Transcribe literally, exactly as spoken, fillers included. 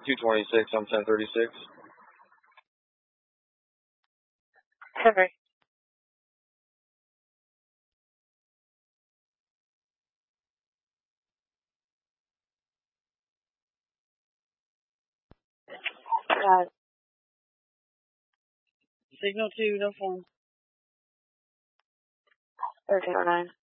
two twenty-six on ten thirty-six. Henry. Got it. Signal two, no phone. thirteen oh nine.